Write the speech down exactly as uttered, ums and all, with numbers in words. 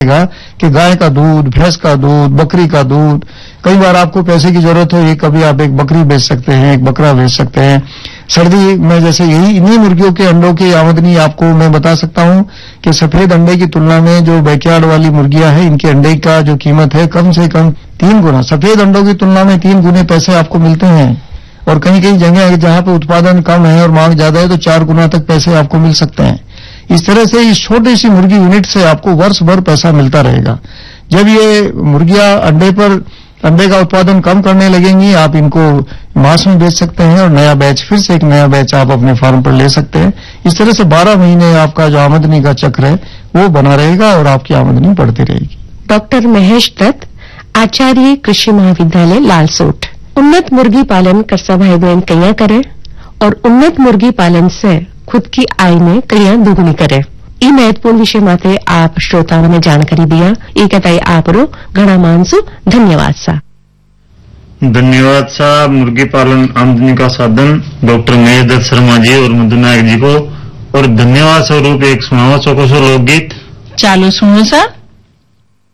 कि गाय का दूध, भैंस का दूध, बकरी का दूध, कई बार आपको पैसे की जरूरत हो, ये कभी आप एक बकरी बेच सकते हैं, एक बकरा बेच सकते हैं। सर्दी में जैसे यही इन्हीं मुर्गियों के अंडों की आमदनी आपको मैं बता सकता हूं कि सफेद अंडे की तुलना में जो बैकयार्ड वाली मुर्गियां हैं, इनके अंडे का जो कीमत है कम से कम तीन गुना, सफेद अंडों की तुलना में तीन गुने पैसे आपको मिलते हैं। और कहीं कहीं जगह है जहां पर उत्पादन कम है और मांग ज्यादा है तो चार गुना तक पैसे आपको मिल सकते हैं। इस तरह से इस छोटी सी मुर्गी यूनिट से आपको वर्ष भर पैसा मिलता रहेगा। जब ये मुर्गियां अंडे पर अंडे का उत्पादन कम करने लगेंगी, आप इनको मांस में बेच सकते हैं और नया बैच, फिर से एक नया बैच आप अपने फार्म पर ले सकते हैं। इस तरह से बारह महीने आपका जो आमदनी का चक्र है वो बना रहेगा और आपकी आमदनी बढ़ती रहेगी। डॉक्टर महेश दत्त, आचार्य कृषि महाविद्यालय लालसोट। उन्नत मुर्गी पालन करसा भाई बहन कइया करें और उन्नत मुर्गी पालन से खुद की आय में कइया दुगुनी करें। ई महत्वपूर्ण विषय माते आप श्रोताओं ने जानकारी दिया, ई कताई आपरो घना मानसु धन्यवाद सा। धन्यवाद सा मुर्गी पालन आमदनी का साधन डॉक्टर महेश दत्त शर्मा जी और मधु नायक जी को। और धन्यवाद स्वरूप एक सुनावा चौको सो लोकगीत चालू सुनो सा।